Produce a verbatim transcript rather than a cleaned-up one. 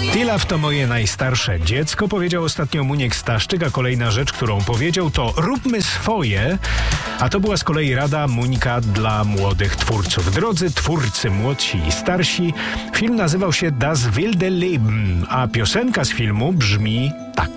Tilaw to moje najstarsze dziecko, powiedział ostatnio Muniek Staszczyk, a kolejna rzecz, którą powiedział, to róbmy swoje, a to była z kolei rada Muńka dla młodych twórców. Drodzy twórcy, młodsi i starsi, film nazywał się Das wilde Leben, a piosenka z filmu brzmi tak.